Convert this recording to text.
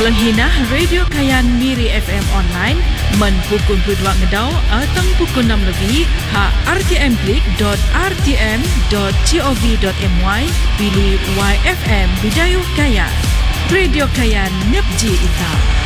Pelenghinah Radio Kayan Miri FM online men pukul 2 ngedau atau pukul 6 lebih ha rtm.rtm.gov.my pilih YFM Bidayuh Kayan. Radio Kayan Nepji Ita.